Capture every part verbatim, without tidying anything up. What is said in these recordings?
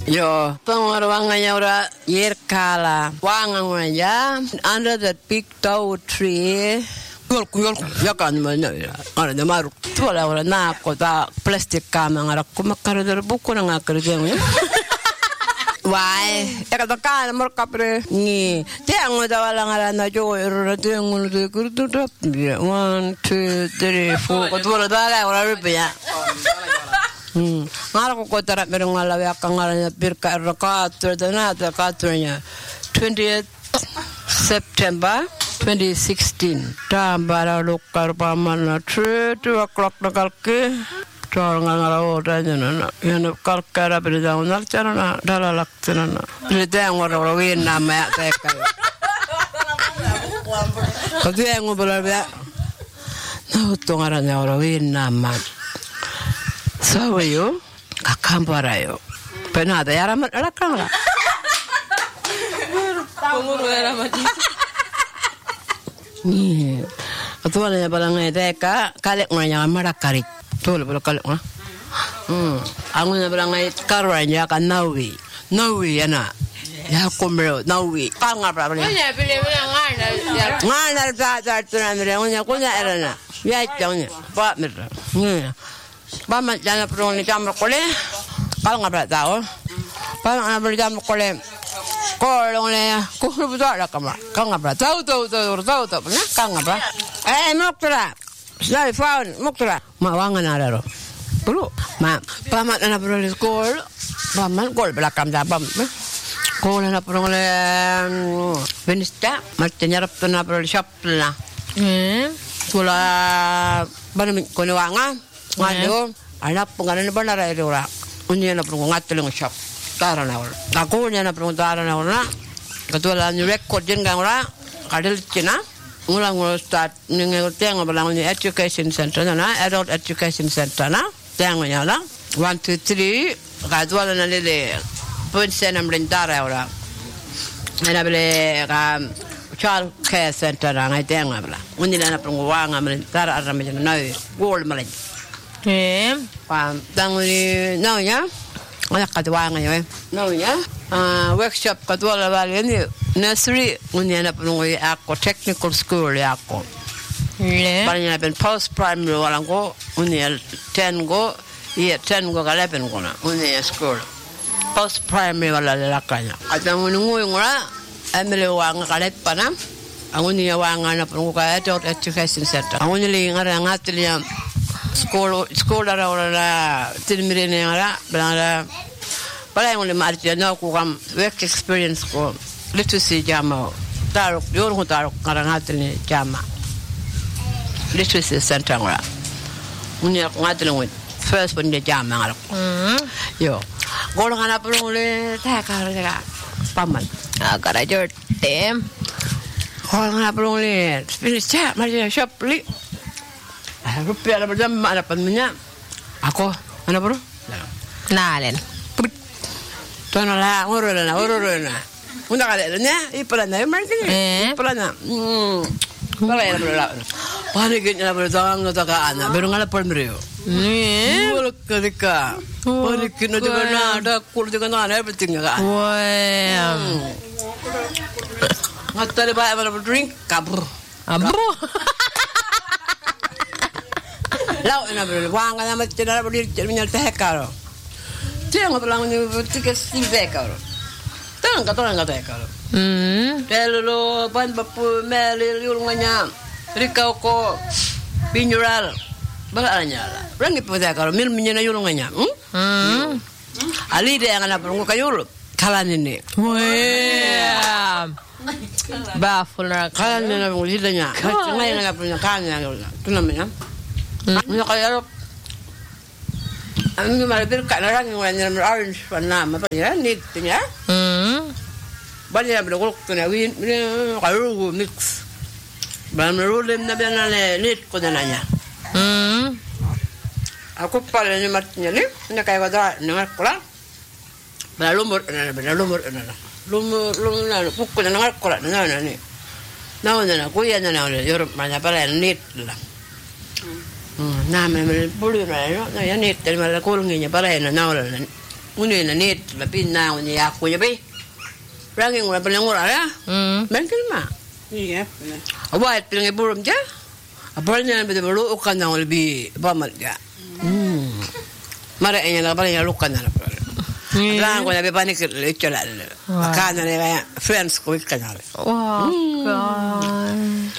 Yo, pangwarwanganya ora yerkala. Wanganganya under that big tow tree. Golku golku yakan mana ya. Ara de maru. Tuala ora na kota plastic kama ngara kumakara der buku na ngakar jeng. Wai, ya kata kan mereka pre ni. Tiang ada wala ngara na jo ero tiang ngulu de kurtu tap. One, two, three, four. Kau tuala dala ora rupanya. Hmm, ngara ko kota rat mereng ngala ya kangaranya birka rakatur dana ada katurnya. twentieth September twenty sixteen. Tambara lokar pamana three two o'clock nakalke. Tor ngara ora jana. Yana kalkara berida unar chana dala laktana. Berida ngora ora win nama teka. Kau yang ngobrol ya. Nah, tungarannya ora win nama. Sawayo, akambarayo. Penada ya ramat alakang lah. Penguru ya ramat. Ni, atualnya balangnya teka kalek nganya marakarit. Tuh lebih kalek mah. Hmm, angunnya balangnya karanya kan nawi, nawi ya na. Ya kumero nawi. Kanga berapa ni? Punya pilih pilih ngana. Ngana tak tak tu na mereka punya punya erana. Ya jangan, pak mereka. Ni. Baman jangan perlu ni jam berkoleh, kalau nggak berat tahu, kalau nggak berat jam berkoleh, kalau ni, kau betul ada kamera, kalau nggak berat tahu tahu tahu tahu tahu, punya kalau nggak berat, eh muktura, sudah found muktura, mak wangan ada lo, perlu, mak, baman anak perlu di sekolah, baman sekolah belakang jabam, sekolah anak perlu le, Venista, macam nyarap tu anak perlu shop lah, hmm, sekolah, mana kau wangan. Ngado anak penganan benar itu ora unya na perlu ngatel ngshop tarana ora aku nya na perlu tarana ora ketua new record jen gang ora kadel cina ngulang ngulang start ningal tiang balang ni education center na adult education center na tiang nya la one two three kadua na le point senam lentara ora na bele ka child care center na ngai tiang abla unya na perlu wanga lentara arame na gol malay. Eh, pam, tanguni, no ya, anak kadua ngayon, no ya, ah workshop kadua lawan ni nursery, unya na penunggu aku technical school ya aku, banyak na pen post primary walang ko, unya ten go, iya ten go kalapen ko na, unya school, post primary wala lalakanya, at ang unungu yung ora, emile wang kalet pa na, ang unya wang na penunggu kaya adult education center, ang unya li ngara ngatil niya. Sekolah sekolah orang lah timire ni orang berada pada yang lima hari ni aku kam work experience ko literacy jama taruh diorang ko taruh karang hati ni jama literacy center orang punya ngati ni first pun dia jama orang yo golongan apa pun le tak kar jaga paman agar aja tem golongan apa pun le finish chat macam shop li rupiah ada berjam ada pennya aku mana bro nalen tuan lah urut lah urut lah unda kali ni ipalan ni macam ni ipalan hmm kalau yang berlaku panik ni lah berjang tu tak ada baru ngalah permeriu ni boleh ketika panik ni juga na ada kul juga na ada pentingnya kan wah ngatar baik mana drink kabur abro lau na bro wanga na mat tira bro dir minyal teh karo tiang belang ni tiga silve karo tang ka tang ka teh karo hmm telo ban bapu mel yulunganya rikau ko binjural balanya la rangi putih karo mil minyana yulunganya hmm ali de ngana bro kayul kalan ini wah baful nak kalan ni na ngulidanya ngai na punya kannya tu namanya Mula kaya ang malapit ka na lang yung wala orange pa na mapanya need niya. Hmm. Banya bilog ko na win kayo mix. Ba marulim na biya na need ko na niya. Hmm. Ako pala ni matnya ni na kaya wala na ko lang. Ba lumur na ba lumur na. Lumur lumur na pukko na ngal ko na na ni. Na na kuya na na Europe manya pala need lang. Hmm, nama mereka boleh lah, no, ya ni terima la kulungnya para ena naula, Ngune na net la pinna ngune ya ko ya be. Rangi ngura paling ngura ya. Hmm. Mungkin mah. Iya. Awal paling burung je. Apalnya betul betul ukan yang lebih pamat ya. Hmm. Mara enya la paling lukan na. Lang ko na be panik le chola. Kana le ya friends ko ikan. Wah. God.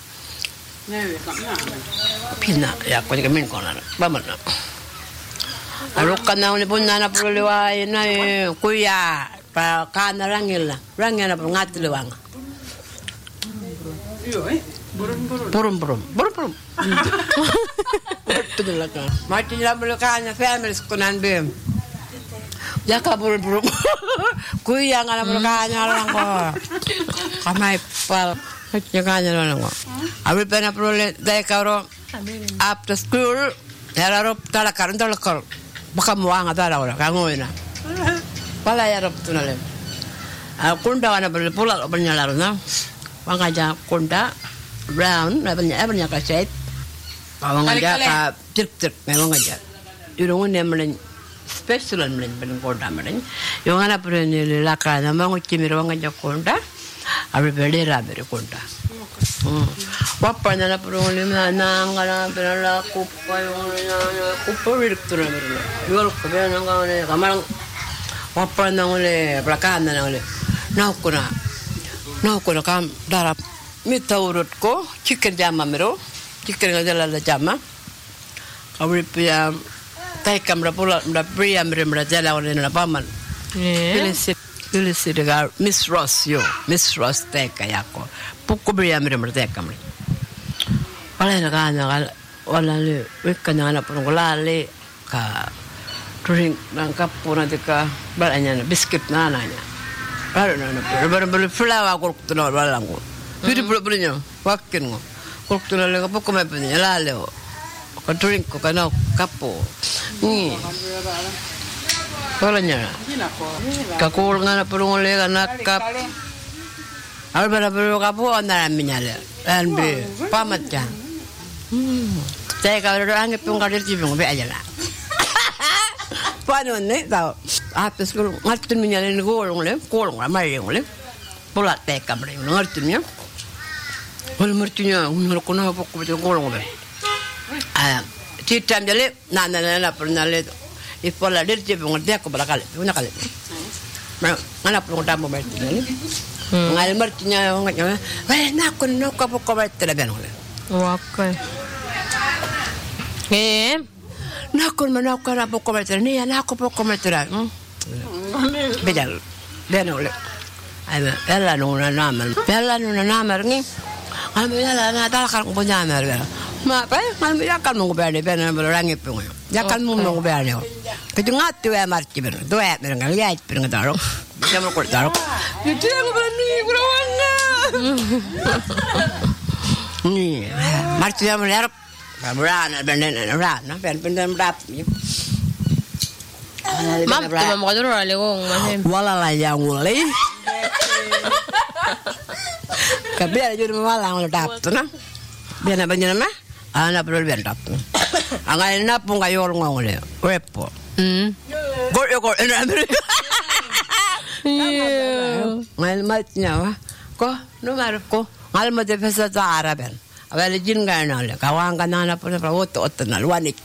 Pinna ya ko ni min ko na. Pamat na. Alukan na ni punna na pro lewa na kuya pa kana rangil na. Rangil na pro ngat lewang. Iyo eh. Burung-burung. Burung-burung. Burung-burung. Betul lah kan. Mati dalam belakangnya family sekunan bem. Jaka burung-burung. Kuya ngana belakangnya orang ko. Kamai pal. Jakanya orang ko. Abi pernah perlu dai karo after school. Era rop talakar talakar. Baka muanga tala ora kangoina. Pala ya rop tunale. Kunda wana perlu pula bernyala na. Wangaja kunda brown na banya banya ka set awang aja ka tir tir melong aja irungun ne melen special melen ben kunda melen yo ngana pre ne la ka na mango chimiro wanga ja kunda abe bele ra bere kunda hmm wapa na pro ne na ngana pe la kupa yo na kupa virtura meren yo ko be na ngane kamarang wapa na ngole plakana na ngole na kuna na kuna kam darap Mita urut ko, chicken jama mero, chicken ngajala la jama. Kawri pia, tay kamera pula, mda pria mre mda jala wale na paman. Pilisi, pilisi dega Miss Ross yo, Miss Ross teka yako. Puko pria mre mda teka mre. Wala na kana wala le, wika na na pun wala le ka drink nang kapuna deka balanya na biscuit na na nya. Baru na na, baru baru flour ko tuno wala ngo. Piri pura punya, wakin ngo. Kalau tu lalu apa kau macam ni, lalu, kau drink kau kena kapo. Ni, kalau ni, kau kau ngana perlu ngoleh ngana kap. Alu pada perlu kapo, anda ramai le, ramai, pamat jang. Saya kalau orang itu ngkadir cipung, be aja lah. Panu ni tahu, apa sekarang ngerti minyalin golong le, golong ramai ngoleh. Pola teka mereka ngerti ni. Wal mertunya unur kuna pokok betul golong be. Ah, citam jale nana nana pernah le. Ipola dir je ngerti aku berakal, punya kali. Mana perlu tamu mertu ni. Ngal mertunya nganya, weh nak kun nak pokok betul ben ngole. Wakai. Eh, nak kun mana aku pokok betul ni, nak pokok betul. Bejal, ben ngole. Ada, ella nuna nama, ella nuna nama ni. Kami ella na talakar ko punya nama ni. Ma, pa, kami yakan mo berani, berani berani pun. Yakan mo mo berani. Kita ngat tu ya marci ber, tu ya ber ngal ya ber ngal taruh. Kita mau kau taruh. Kita yang berani berawangga. Ni, marci yang melarap. Berani, berani, berani, berani, berani berani. mam tu mam kau tu orang lewong macam. Walala yang mulai. Kabiar jadi malang lo tap tu na. Biar apa jenis mah? Anak perlu biar tap tu. Angai na pun kayu orang ngole. Repo. Hmm. Gor yo gor ena amri. Iya. Ngal matnya wah. Ko numar ko. Ngal mate pesa ta araben. Awal jin gana le. Kawang kana na pun pra oto oto na luanik.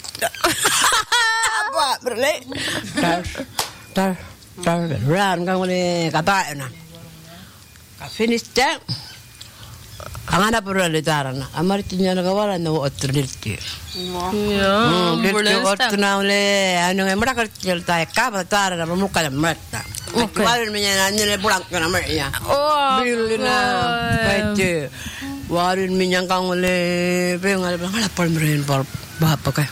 Apa berle? Tar tar tar ran kang le kata na. Ka finish ta. Angana perlu le tarana. Amartinya na kawala na oto dirti. Iya. Boleh oto na le anu ngai mara kerja ta ka ba tarana muka na mata. Warin minyak ni le pulang ke nama ya. Oh. Bilina, baca. Warin minyak kang le, pengal pengal apa meren par bapa kah?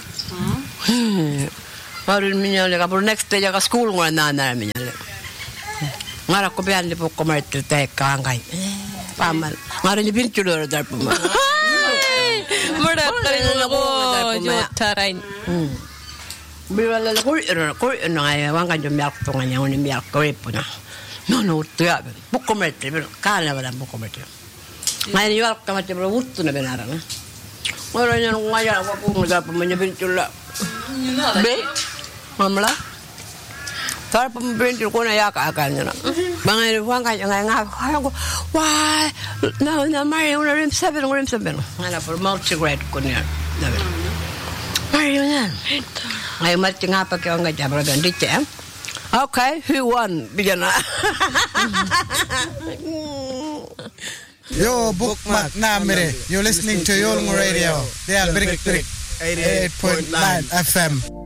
Warin minyak le kapur next day jaga school ngora nana minyak le. Ngara ko biar le pokok mereka teh kangai. Pamal. Ngara ni pintu dulu dar puma. Mudah kali aku jotarin. Bila la ko ko na wang kan jom yak tonga nya oni yak ko epuna no no tu ya buko metre pero kala bala buko metre ngai yo ka mate bro wuttu na benara na ora nya ngaya ko ko mo da pa manya bin chula be mamla Tar pembintu ko na yak akan na. Mga iwan ka nga nga ko. Why? No, na Mario na rim seven rim seven. Ngala for multi-grade ko niya. Dapat. Mario na. Ay mati nga pa kaya nga jabra gandite. Okay, who won? Bigyan na. Yo, Bookmark Namire. You're listening to Yolngu Radio. They are Brick Brick eighty-eight point nine F M.